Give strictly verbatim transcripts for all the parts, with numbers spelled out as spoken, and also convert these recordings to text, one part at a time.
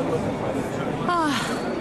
啊。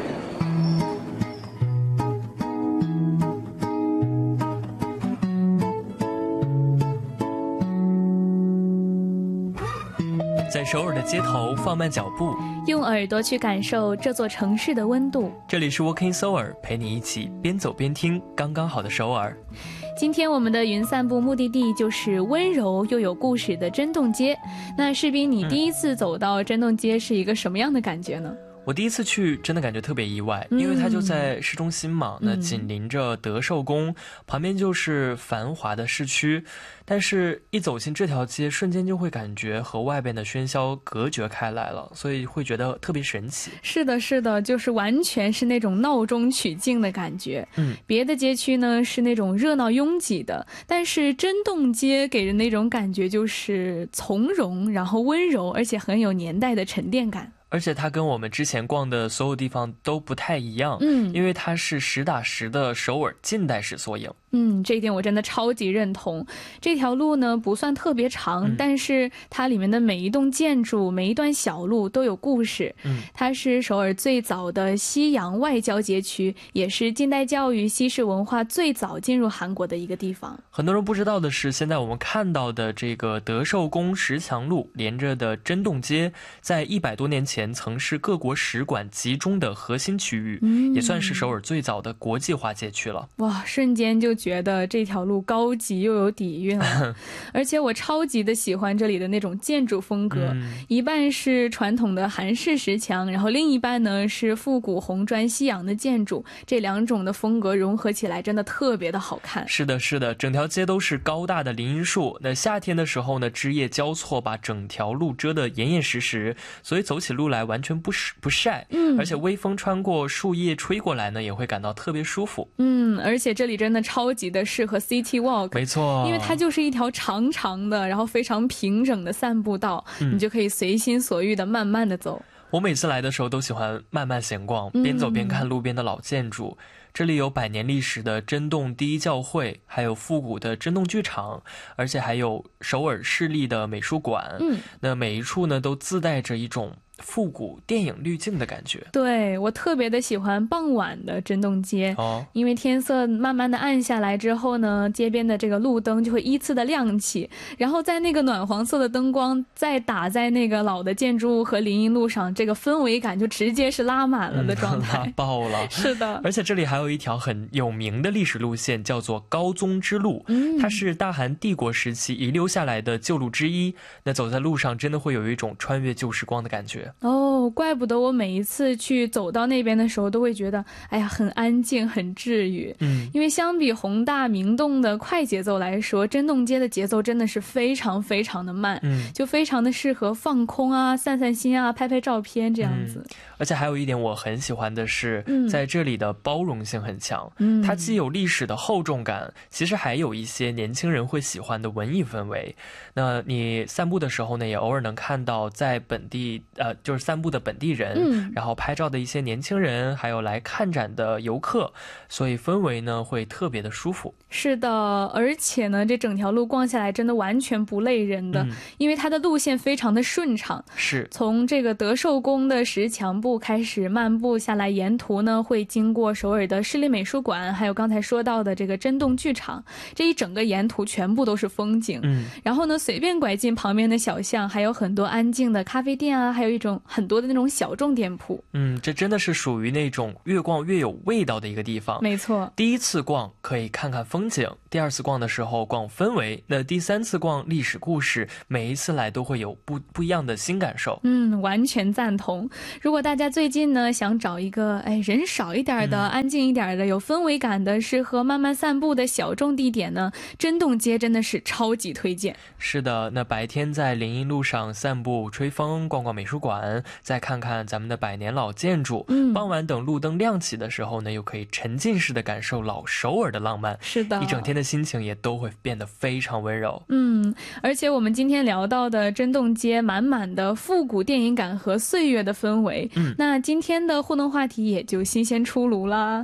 在首尔的街头放慢脚步， 用耳朵去感受这座城市的温度。 这里是 Walking 首尔，陪你一起边走边听刚刚好的首尔。 今天我们的云散步目的地就是温柔又有故事的真洞街。那士斌，你第一次走到真洞街是一个什么样的感觉呢？ 我第一次去真的感觉特别意外， 嗯、 因为它就在市中心嘛，那紧邻着德寿宫、嗯、旁边就是繁华的市区，但是一走进这条街瞬间就会感觉和外边的喧嚣隔绝开来了，所以会觉得特别神奇。 是的是的，就是完全是那种闹中取静的感觉。嗯，别的街区呢是那种热闹拥挤的，但是真洞街给人那种感觉就是从容，然后温柔，而且很有年代的沉淀感。 而且它跟我们之前逛的所有地方都不太一样，嗯，因为它是实打实的首尔近代史缩影。 嗯，这一点我真的超级认同。这条路呢不算特别长、嗯、但是它里面的每一栋建筑每一段小路都有故事。嗯，它是首尔最早的西洋外交街区，也是近代教育西式文化最早进入韩国的一个地方。 很多人不知道的是，现在我们看到的这个德寿宫石墙路连着的真洞街，在一百多年前曾是各国使馆集中的核心区域、嗯、也算是首尔最早的国际化街区了。 哇，瞬间就觉得这条路高级又有底蕴了而且我超级的喜欢这里的那种建筑风格、嗯、一半是传统的韩式石墙，然后另一半呢是复古红砖西洋的建筑，这两种的风格融合起来真的特别的好看。 是的是的，整条街都是高大的林荫树，那夏天的时候呢枝叶交错把整条路遮得严严实实，所以走起路来完全不不晒、嗯、而且微风穿过树叶吹过来呢也会感到特别舒服。 嗯，而且这里真的超级的适合 City Walk， 没错， 因为它就是一条长长的然后非常平整的散步道、嗯、你就可以随心所欲的慢慢的走。 我每次来的时候都喜欢慢慢闲逛，边走边看路边的老建筑、嗯、这里有百年历史的真洞第一教会，还有复古的真洞剧场，而且还有首尔市立的美术馆。嗯，那每一处呢都自带着一种复古电影滤镜的感觉。 对，我特别的喜欢傍晚的真洞街、哦、因为天色慢慢的暗下来之后呢，街边的这个路灯就会依次的亮起，然后在那个暖黄色的灯光再打在那个老的建筑物和林荫路上，这个氛围感就直接是拉满了的状态、嗯、 拉爆了是的， 而且这里还有一条很有名的历史路线叫做高宗之路、嗯、它是大韩帝国时期遗留下来的旧路之一，那走在路上真的会有一种穿越旧时光的感觉。 哦，怪不得我每一次去走到那边的时候都会觉得哎呀很安静很治愈。嗯，因为相比宏大明洞的快节奏来说，真洞街的节奏真的是非常非常的慢，嗯，就非常的适合放空啊散散心啊拍拍照片这样子、嗯、 而且还有一点我很喜欢的是、嗯、在这里的包容性很强、嗯、它既有历史的厚重感，其实还有一些年轻人会喜欢的文艺氛围。那你散步的时候呢也偶尔能看到在本地呃就是散步的本地人、嗯、然后拍照的一些年轻人，还有来看展的游客，所以氛围呢会特别的舒服。 是的，而且呢这整条路逛下来真的完全不累人的、嗯、因为它的路线非常的顺畅， 是从这个德寿宫的石墙步开始漫步下来，沿途呢会经过首尔的市立美术馆，还有刚才说到的这个真洞剧场，这一整个沿途全部都是风景、嗯、然后呢随便拐进旁边的小巷，还有很多安静的咖啡店啊，还有一种很多的那种小众店铺。 嗯，这真的是属于那种越逛越有味道的一个地方。 没错， 第一次逛可以看看风景，第二次逛的时候逛氛围，那第三次逛历史故事，每一次来都会有不不一样的新感受。 嗯，完全赞同。如果大家最近呢想找一个哎人少一点的、嗯、安静一点的有氛围感的适合慢慢散步的小众地点呢，真洞街真的是超级推荐。 是的，那白天在林荫路上散步吹风，逛逛美术馆，再看看咱们的百年老建筑、嗯、傍晚等路灯亮起的时候呢，又可以沉浸式的感受老首尔的浪漫。 是的， 一整天的心情也都会变得非常温柔。 嗯，而且我们今天聊到的真洞街满满的复古电影感和岁月的氛围、嗯、那今天的互动话题也就新鲜出炉啦。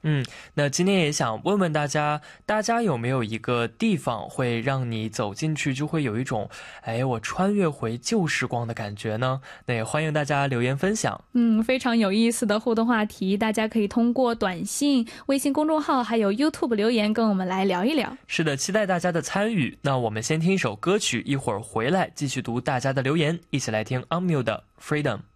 嗯，那今天也想问问大家，大家有没有一个地方会让你走进去就会有一种哎我穿越回旧时光的感觉呢？那也欢迎大家留言分享。 嗯，非常有意思的互动话题，大家可以通过短信、微信公众号还有 YouTube 留言跟我们来聊一聊。 是的，期待大家的参与。那我们先听一首歌曲，一会儿回来继续读大家的留言，一起来听 Unmute 的 Freedom。